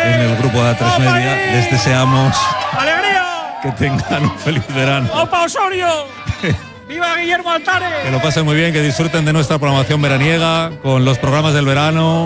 en el grupo de A3 Media. Les deseamos ¡Alegría! que tengan un feliz verano. ¡Opa Osorio! ¡Viva Guillermo Altares! Que lo pasen muy bien, que disfruten de nuestra programación veraniega con los programas del verano.